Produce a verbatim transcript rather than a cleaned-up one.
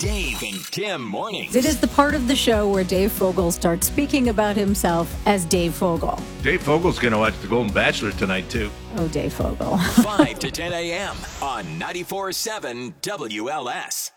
Dave and Tim mornings. It is the part of the show where Dave Fogel starts speaking about himself as Dave Fogel. Dave Fogel's going to watch The Golden Bachelor tonight, too. Oh, Dave Fogel. five to ten a.m. on ninety-four point seven W L S.